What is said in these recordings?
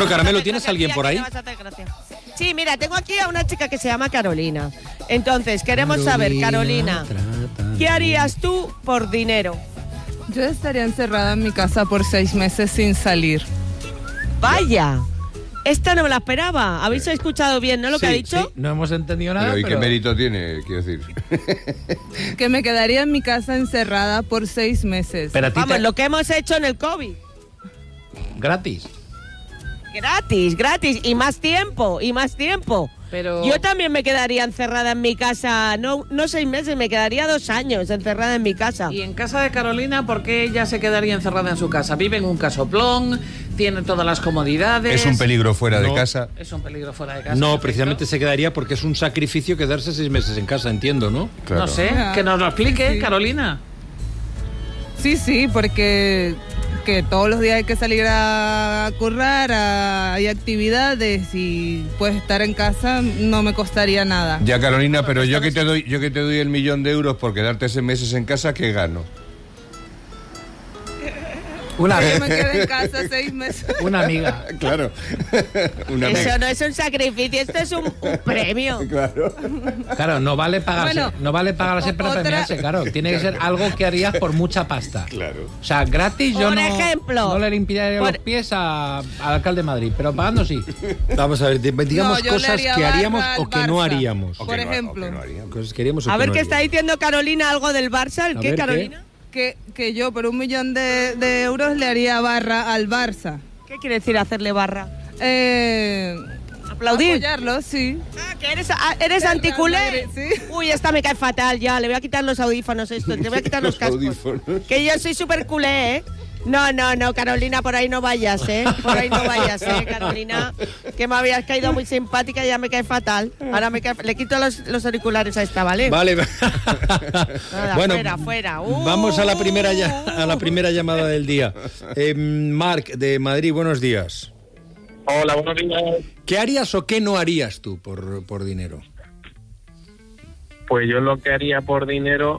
Bueno, Caramelo, ¿tienes a alguien por ahí? Sí, mira, tengo aquí a una chica que se llama Carolina. Entonces, queremos saber, Carolina, ¿qué harías tú por dinero? Yo estaría encerrada en mi casa por 6 meses sin salir. ¡Vaya! Esta no me la esperaba. ¿Habéis escuchado bien, no, lo que ha dicho? Sí, no hemos entendido nada, ¿Y qué mérito tiene, quiero decir? Que me quedaría en mi casa encerrada por 6 meses. Pero a ti Vamos, lo que hemos hecho en el COVID. Gratis. Gratis. Y más tiempo. Pero... Yo también me quedaría encerrada en mi casa, no 6 meses, me quedaría 2 años encerrada en mi casa. Y en casa de Carolina, ¿por qué ella se quedaría encerrada en su casa? Vive en un casoplón, tiene todas las comodidades. ¿Es un peligro fuera de casa? Es un peligro fuera de casa. No, perfecto. precisamente se quedaría porque es un sacrificio quedarse 6 meses en casa, entiendo, ¿no? Claro. No sé, que nos lo explique, Sí. Carolina. Sí, porque que todos los días hay que salir a currar, hay actividades y pues estar en casa no me costaría nada. Ya, Carolina, pero yo que te doy el 1.000.000 de euros por quedarte 6 meses en casa, ¿qué gano? Una Yo me quedé en casa 6 meses. Una amiga. Claro. Una Eso amiga. no es un sacrificio, esto es un premio. Claro. Claro, no vale pagarse, Bueno, no vale pagarse para otra- premiarse, claro. Tiene que ser algo que harías por mucha pasta. Claro. O sea, gratis yo Por no, ejemplo. no le limpiaría Por- los pies al alcalde de Madrid, pero pagando sí. Vamos a ver, digamos No, yo le cosas haría que haríamos barra al o que no Barça. haríamos. Por ejemplo. Cosas que haríamos o A que ver no qué está haríamos. diciendo Carolina, algo del Barça, ¿el A qué, ver, Carolina? Que yo por 1.000.000 de euros le haría barra al Barça. ¿Qué quiere decir hacerle barra? Aplaudir. ¿Aplaudir? Apoyarlo, sí. Ah, que eres Del anticulé. Real Madrid, sí. Uy, esta me cae fatal ya, le voy a quitar los audífonos esto, te voy a quitar los cascos. audífonos. Que yo soy súper culé, ¿eh? No, Carolina, por ahí no vayas, ¿eh? Por ahí no vayas, Carolina? Que me habías caído muy simpática y ya me cae fatal. Ahora le quito los auriculares a esta, ¿vale? Vale. Nada, Bueno, fuera. vamos a la primera llamada del día. Marc, de Madrid, buenos días. Hola, buenos días. ¿Qué harías o qué no harías tú por dinero? Pues yo lo que haría por dinero,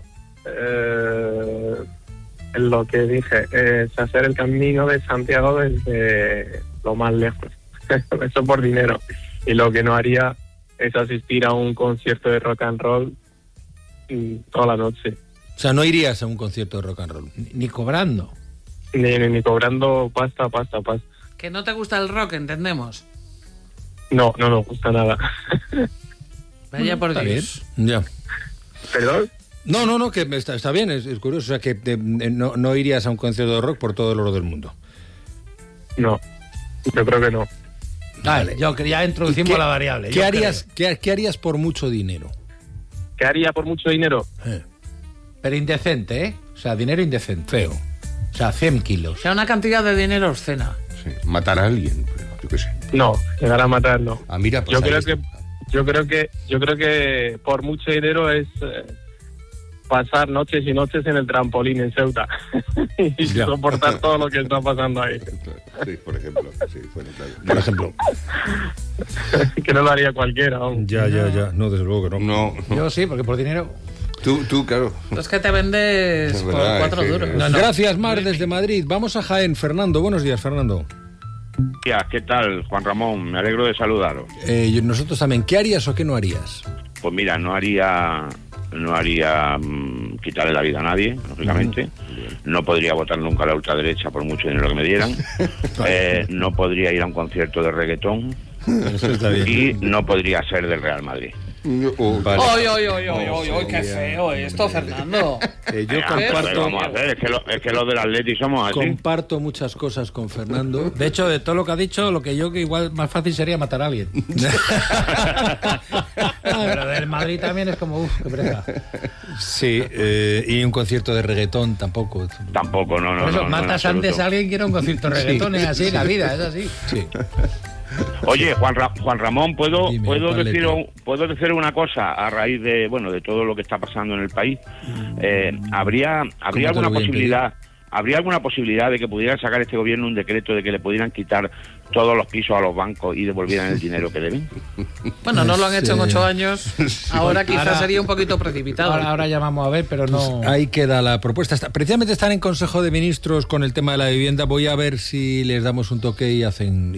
lo que dije, es hacer el camino de Santiago desde lo más lejos. Eso por dinero. Y lo que no haría es asistir a un concierto de rock and roll toda la noche. O sea, no irías a un concierto de rock and roll. Ni cobrando. Ni cobrando pasta. Que no te gusta el rock, entendemos. No me gusta nada. Vaya por Está bien. Dios. Ya. ¿Perdón? No, que está bien, es curioso. O sea, que no irías a un concierto de rock por todo el oro del mundo. No, yo creo que no. Vale, yo ya introducimos ¿Qué- la variable. ¿Qué yo harías, qué harías por mucho dinero? ¿Qué haría por mucho dinero? creo. Pero indecente, ¿eh? O sea, dinero indecente. Feo. O sea, 100 kilos. O sea, una cantidad de dinero obscena. Sí. Matar a alguien, pero yo qué sé. No, llegar a matar no. Ah, mira, pues Yo ahí creo que por mucho dinero es pasar noches y noches en el trampolín en Ceuta y Ya. soportar todo lo que está pasando ahí. Sí, por ejemplo. Sí, bueno, claro. Por ejemplo. Que no lo haría cualquiera aún. Ya. No, desde luego que no. No, Yo sí, porque por dinero... tú, claro. Es que te vendes Es por verdad, 4 es que- duros. No, Gracias, Mar, desde Madrid. Vamos a Jaén. Fernando, buenos días, Fernando. ¿Qué tal, Juan Ramón? Me alegro de saludaros. Nosotros también. ¿Qué harías o qué no harías? Pues mira, no haría quitarle la vida a nadie, lógicamente. No podría votar nunca a la ultraderecha por mucho dinero que me dieran. No podría ir a un concierto de reggaetón. Eso está bien. Y no podría ser del Real Madrid. Vale. ¡Ay, qué feo esto, Fernando! Yo ¿Qué comparto, vamos a hacer? Es que los del Atleti somos así. comparto muchas cosas con Fernando. De hecho, de todo lo que ha dicho, lo que igual más fácil sería matar a alguien. Pero del Madrid también es como, qué pereza. Sí, y un concierto de reggaetón tampoco. Tampoco, no. Por eso, no, matas en antes absoluto. a alguien que era un concierto de reggaetón, es así, la vida, es así. Sí. Oye, Juan Ramón, ¿puedo Paleto. decir una cosa a raíz de todo lo que está pasando en el país? ¿Habría te lo alguna voy a posibilidad? ¿Habría alguna posibilidad de que pudiera sacar este gobierno un decreto de que le pudieran quitar todos los pisos a los bancos y devolvieran el dinero que deben? Bueno, no lo han hecho en 8 años. Ahora quizás Ahora- sería un poquito precipitado. Ahora llamamos a ver, pero no... Ahí queda la propuesta. Precisamente están en Consejo de Ministros con el tema de la vivienda. Voy a ver si les damos un toque y hacen